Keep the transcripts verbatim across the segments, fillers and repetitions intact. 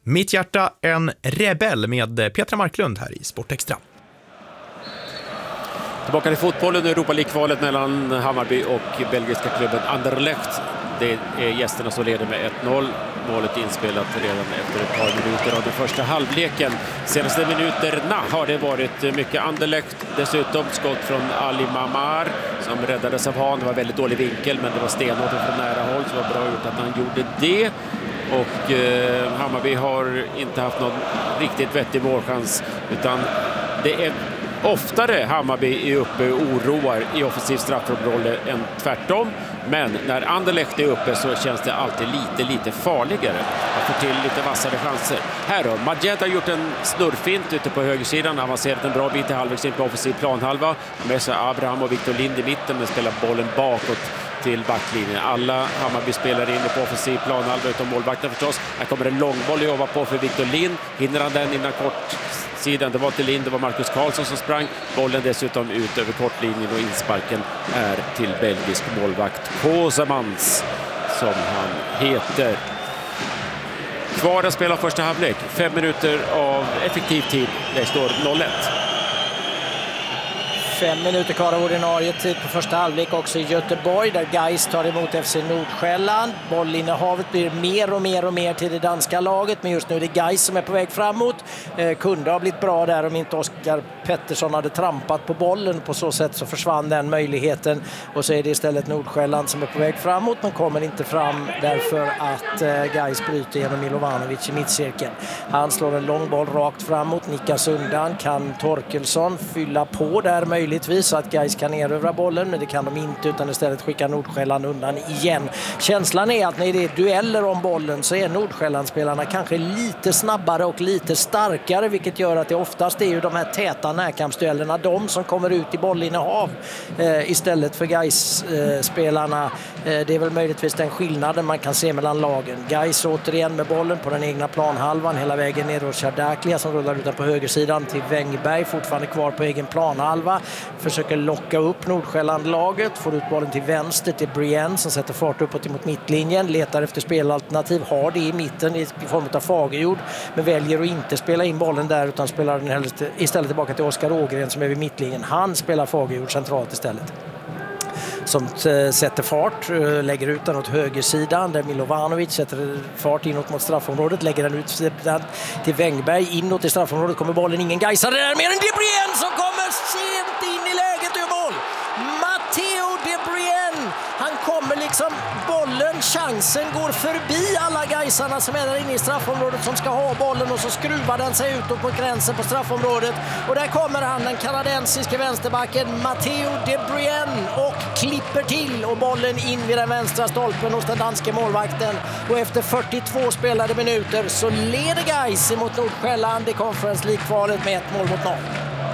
Mitt hjärta, en rebell med Petra Marklund här i Sportextra. Tillbaka till fotbollen, Europa League-kvalet mellan Hammarby och belgiska klubben Anderlecht. Det är gästerna som leder med ett noll. Målet inspelat redan efter ett par minuter av den första halvleken. Senaste minuterna har det varit mycket Anderlecht. Dessutom skott från Ali Mamar som räddades av Han. Det var väldigt dålig vinkel, men det var stenhårt från nära håll, så det var bra gjort att han gjorde det. Och eh, Hammarby har inte haft någon riktigt vettig målchans, utan det är oftare Hammarby är uppe och oroar i offensiv straffområde än tvärtom. Men när Anderlecht är uppe så känns det alltid lite, lite farligare att få till lite vassare chanser. Här då, Majed har gjort en snurrfint ute på högersidan, avancerat en bra bit i halvvägs in på offensiv planhalva. Med sig Abraham och Victor Lind i mitten, men spelar bollen bakåt till backlinjen. Alla Hammarby spelar inne på offensiv planhalva utom målvakten förstås. Här kommer en långboll att jobba på för Victor Lind. Hinner han den innan kort sidan? Det var inte Lind, det var Marcus Karlsson som sprang. Bollen dessutom ut över kortlinjen och insparken är till belgisk målvakt Kosemans, som han heter. Kvar att spela första halvlek. Fem minuter av effektiv tid. Det står noll ett. Fem minuter kvar av ordinarie tid på första halvlek också i Göteborg, där Gais tar emot F C Nordsjälland. Bollinnehavet blir mer och mer och mer till det danska laget, men just nu är det Gais som är på väg framåt. Eh, kunde ha blivit bra där om inte Oskar Pettersson hade trampat på bollen. På så sätt så försvann den möjligheten, och så är det istället Nordsjälland som är på väg framåt, men kommer inte fram därför att eh, Gais bryter genom Milovanovic i mittcirkeln. Han slår en lång boll rakt framåt, nickas undan. Kan Torkelsson fylla på där möjligtvis så att Gais kan erövra bollen, men det kan de inte, utan istället skickar Nordsjälland undan igen. Känslan är att när det är dueller om bollen så är Nordsjällandsspelarna kanske lite snabbare och lite starkare, vilket gör att det oftast är ju de här täta närkampsduellerna de som kommer ut i bollinnehav eh, istället för Gais-spelarna. Eh, det är väl möjligtvis den skillnaden man kan se mellan lagen. Gais återigen med bollen på den egna planhalvan hela vägen ner, och Chardaklia som rullar utan på högersidan till Wängberg, fortfarande kvar på egen planhalva. Försöker locka upp Nordsjälland-laget, får ut bollen till vänster till Brienne som sätter fart uppåt mot mittlinjen, letar efter spelalternativ, har det i mitten i form av Fagerjord, men väljer att inte spela in bollen där utan spelar den istället tillbaka till Oskar Ågren som är vid mittlinjen. Han spelar Fagerjord centralt istället, som sätter fart, lägger ut den åt högersidan där Milovanovic sätter fart inåt mot straffområdet, lägger den ut till Wängberg inåt i straffområdet, kommer bollen, ingen Gaisare där, mer än De Bruyne som kommer sent in i läget ur mål. Matteo De Bruyne, han kommer liksom, bollen, chansen går förbi alla Gaisarna som är där inne i straffområdet som ska ha bollen, och så skruvar den sig utåt på gränsen på straffområdet, och där kommer han, den kanadensiska vänsterbacken Matteo De Bruyne, och klipper till, och bollen in vid den vänstra stolpen hos den danske målvakten, och efter fyrtiotvå spelade minuter så leder Gais mot Nordsjälland i Conference League-kvalet med ett mål mot noll.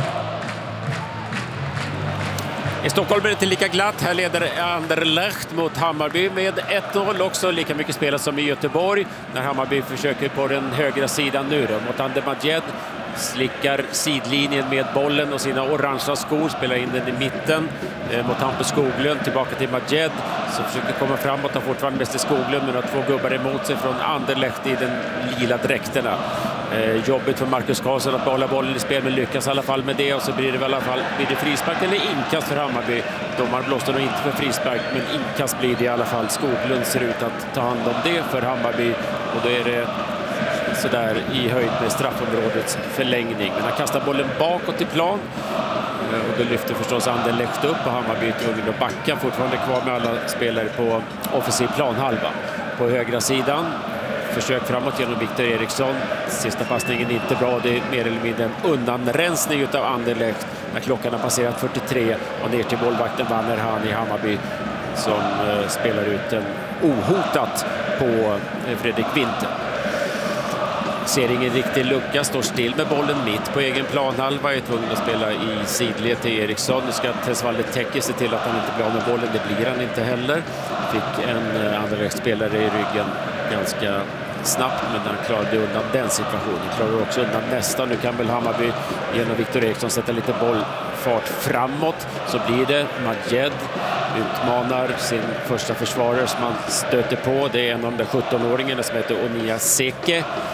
I Stockholm är det inte lika glatt. Här leder Anderlecht mot Hammarby med ett noll. Också lika mycket spelat som i Göteborg. När Hammarby försöker på den högra sidan nu då, mot Ander Majed. Slickar sidlinjen med bollen och sina orangea skor. Spelar in den i mitten eh, mot Hampus Skoglund. Tillbaka till Majed som försöker komma framåt. Har fortfarande bäst i Skoglund, men har två gubbar emot sig från Anderlecht i den lila dräkterna. Eh, jobbigt för Marcus Karlsson att behålla bollen i spel, men lyckas i alla fall med det, och så blir det väl i alla fall blir det frispark eller inkast för Hammarby. Domaren blåste nog inte för frispark, men inkast blir det i alla fall. Skoglund ser ut att ta hand om det för Hammarby, och då är det så där i höjd med straffområdets förlängning. Men han kastar bollen bakåt i plan, och då lyfter förstås Anderlecht upp, och Hammarby är tvungen att backa, fortfarande kvar med alla spelare på offensiv planhalva. På högra sidan försök framåt genom Victor Eriksson. Sista passningen inte bra. Det är mer eller mindre en undanrensning utav Anderlecht när klockan har passerat fyrtiotre, och ner till målvakten Vanner Han i Hammarby som eh, spelar ut en ohotat på eh, Fredrik Winter. Ser ingen riktig lucka, står still med bollen mitt på egen planhalva, är tvungen att spela i sidled till Eriksson. Nu ska Tesvalde Teki se till att han inte blir av med bollen, det blir han inte heller. Fick en eh, Anderlecht-spelare i ryggen ganska snabbt, men han klarade undan den situationen. Klarar också undan nästa. Nu kan väl Hammarby genom Victor Eriksson sätta lite bollfart framåt, så blir det Majed utmanar sin första försvarare som man stöter på. Det är en av de sjutton-åringarna som heter Onia Seke.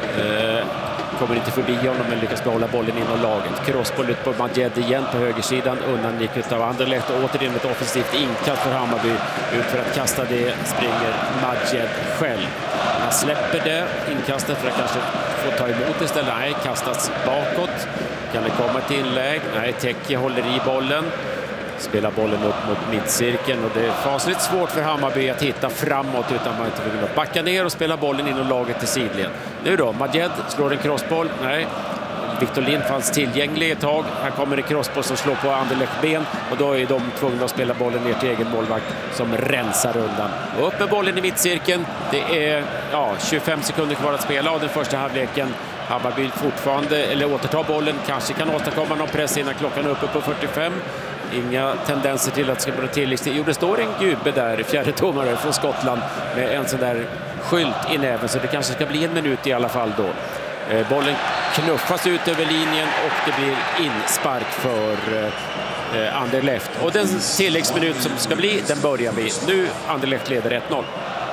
Eh, kommer inte förbi honom men lyckas behålla bollen inom laget. Crossboll ut på Madjed igen på högersidan. Undan gick av Anderlecht och återigen ett offensivt inkast för Hammarby. Ut för att kasta det springer Madjed själv. Han släpper det inkastet för att kanske få ta emot istället. Nej, kastas bakåt. Kan det komma ett inlägg? Nej, Teki håller i bollen. Spelar bollen upp mot mittcirkeln och det är fasligt svårt för Hammarby att hitta framåt utan man inte vill backa ner och spela bollen inom laget till sidled. Nu då, Madjed slår en crossboll. Nej, Victor Lind fanns tillgänglig ett tag. Här kommer en crossboll som slår på Anderlecht ben och då är de tvungna att spela bollen ner till egen målvakt som rensar undan. Och upp med bollen i mittcirkeln. Det är ja, tjugofem sekunder kvar att spela av den första halvleken. Hammarby fortfarande, eller återtar bollen, kanske kan åstadkomma någon press innan klockan är uppe på fyrtiofem. Inga tendenser till att det ska bli tillägg. Jo, det står en gubbe där, fjärde domare från Skottland med en sån där skylt i näven så det kanske ska bli en minut i alla fall då. Eh, bollen knuffas ut över linjen och det blir inspark för eh, Anderlecht. Och den tilläggsminut som ska bli, den börjar vi nu. Anderlecht leder ett noll.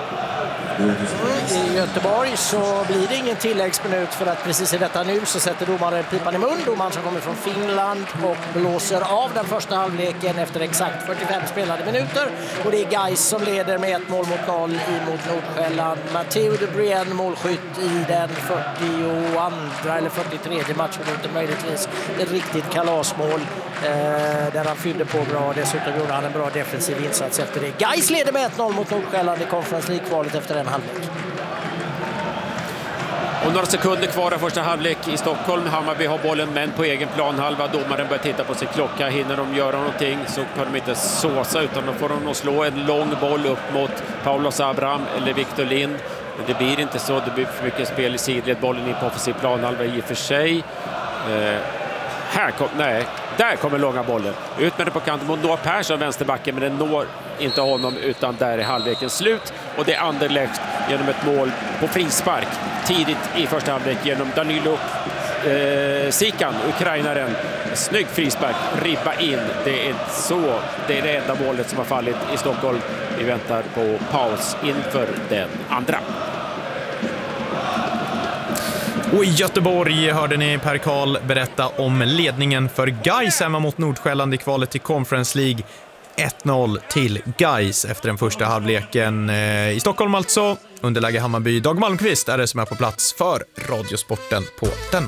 I Göteborg så blir det ingen tilläggsminut för att precis i detta nu så sätter domaren pipan i mun. Domaren som kommer från Finland och blåser av den första halvleken efter exakt fyrtiofem spelade minuter. Och det är Gais som leder med ett mål mot noll emot Nordsjälland. Matteo de Brien målskytt i den fyrtioandra eller fyrtiotredje matchminuten möjligtvis. Ett riktigt kalasmål eh, där han fyllde på bra. Dessutom gjorde han en bra defensiv insats efter det. Gais leder med ett noll mot Nordsjälland i Conference League-kvalet efter en halvlek. Och några sekunder kvar av första halvlek i Stockholm. Hammarby har bollen men på egen planhalva. Domaren börjar titta på sin klocka. Hinner de göra någonting så kan de inte såsa utan då får de nog slå en lång boll upp mot Paulos Abraham eller Victor Lind. Men det blir inte så. Det blir för mycket spel i sidled. Bollen in på offensiv planhalva i och för sig. Eh, här kom, nej, där kommer långa bollen. Ut med det på kanten mot Noah Persson, vänsterbacken, men den når inte honom utan där är halvleken slut. Och det är Anderlecht genom ett mål på frispark tidigt i första halvlek genom Danilo eh, Sikan, ukrainaren. Snygg frispark, ribba in. Det är så, det är det enda målet som har fallit i Stockholm. Vi väntar på paus inför den andra. Och i Göteborg hörde ni Per Karl berätta om ledningen för Gais hemma mot Nordsjälland i kvalet till Conference League. ett noll till Gais efter den första halvleken. I Stockholm alltså, underläge Hammarby. Dag Malmqvist är det som är på plats för Radiosporten på den.